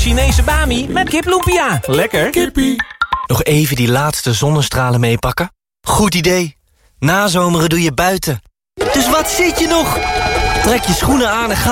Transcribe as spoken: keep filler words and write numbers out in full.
Chinese bami met kip lumpia. Lekker. Kippie. Nog even die laatste zonnestralen meepakken? Goed idee. Nazomeren doe je buiten. Dus wat zit je nog? Trek je schoenen aan en ga